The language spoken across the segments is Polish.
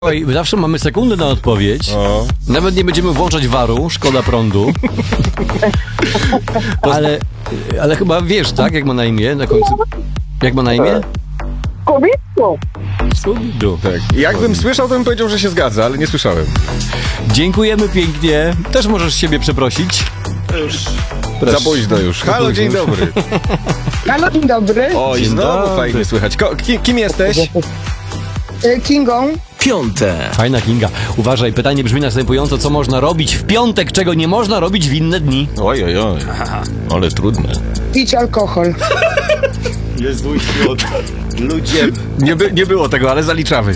Oj, zawsze mamy sekundę na odpowiedź. O. Nawet nie będziemy włączać waru, szkoda prądu. ale chyba wiesz, tak? Jak ma na imię na końcu? Jak ma na imię? Scooby-Doo. Tak. Jakbym słyszał, to bym powiedział, że się zgadza, ale nie słyszałem. Dziękujemy pięknie. Też możesz siebie przeprosić. Za późno już. Halo, dzień dobry. Halo, dzień dobry. O, i znowu fajnie słychać. Kim jesteś? Kingą. Piąte. Fajna Kinga. Uważaj, pytanie brzmi następująco. Co można robić w piątek, czego nie można robić w inne dni? Oj, ale trudne. Pić alkohol. Jezu, ludzie. Nie było tego, ale zaliczamy.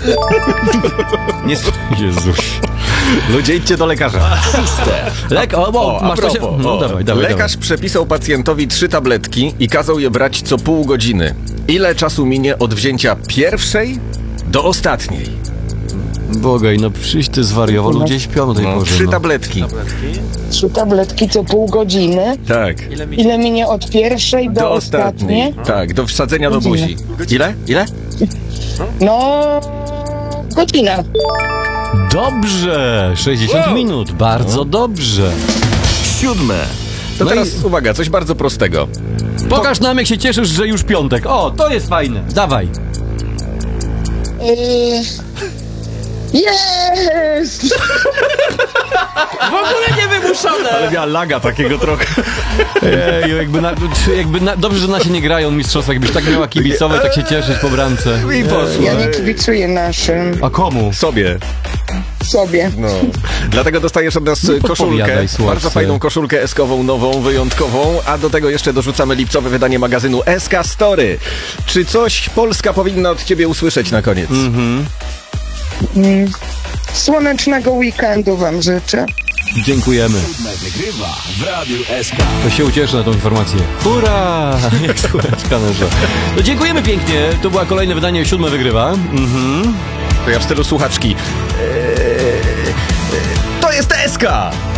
Jezuś. Ludzie, idźcie do lekarza. Masz to się... No, dawaj. Lekarz przepisał pacjentowi 3 tabletki i kazał je brać co pół godziny. Ile czasu minie od wzięcia pierwszej do ostatniej? Bogaj, no przyjść ty zwariował, ludzie śpią o tej porze. 3 tabletki. 3 tabletki co pół godziny. Tak. Ile minie od pierwszej do ostatniej? Tak, do wsadzenia do buzi. Ile? No, godzina. Dobrze, 60 minut, bardzo dobrze. Siódme. To teraz uwaga, coś bardzo prostego. Pokaż nam, jak się cieszysz, że już piątek. O, to jest fajne. Dawaj. Jest! W ogóle niewymuszone. Ale miała laga takiego trochę. Ej, dobrze, że nasi nie grają mistrzostwa. Jakbyś tak miała kibicowe, tak się cieszyć po bramce. I poszło. Ja nie kibicuję naszym. A komu? Sobie. No. Dlatego dostajesz od nas koszulkę. Bardzo fajną koszulkę eskową, nową, wyjątkową. A do tego jeszcze dorzucamy lipcowe wydanie magazynu SK Story. Czy coś Polska powinna od ciebie usłyszeć na koniec? Słonecznego weekendu wam życzę. Dziękujemy. Wygrywa w Radiu SK. To się ucieszy na tą informację. Hurra! Jak słoneczka nasza. No dziękujemy pięknie. To była kolejne wydanie, 7 wygrywa. To ja w stylu słuchaczki. To jest SK!